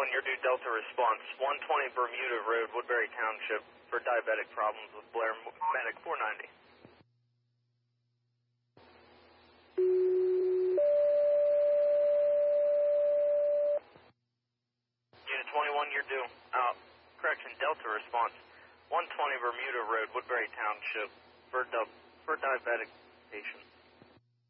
21, you're due Delta response. 120 Bermuda Road, Woodbury Township, for diabetic problems with Blair Medic 490. Unit 21, you're due. Correction, Delta response. 120 Bermuda Road, Woodbury Township, for diabetic patient.